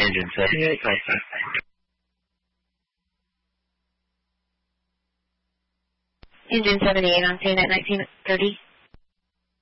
engine 78, copy. Engine 78 on scene at 1930.